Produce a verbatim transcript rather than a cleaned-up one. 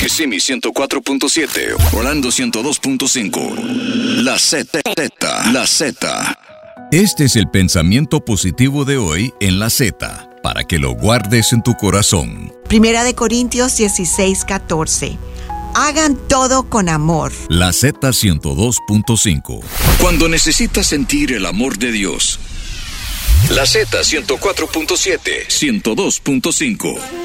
Kissimmee ciento cuatro punto siete, Orlando ciento dos punto cinco. La Z, la Z. Este es el pensamiento positivo de hoy en la Z, para que lo guardes en tu corazón. Primera de Corintios dieciséis, catorce. Hagan todo con amor. La Z ciento dos punto cinco. Cuando necesitas sentir el amor de Dios. La Z ciento cuatro punto siete, ciento dos punto cinco.